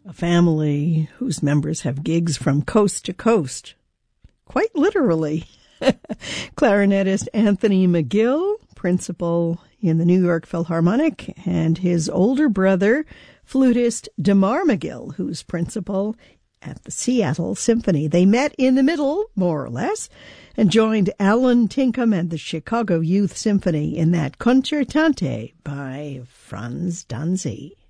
a family whose members have gigs from coast to coast, quite literally. Clarinetist Anthony McGill, principal in the New York Philharmonic, and his older brother, flutist DeMar McGill, who's principal at the Seattle Symphony. They met in the middle, more or less, and joined Alan Tinkham and the Chicago Youth Symphony in that Concertante by Franz Danzig.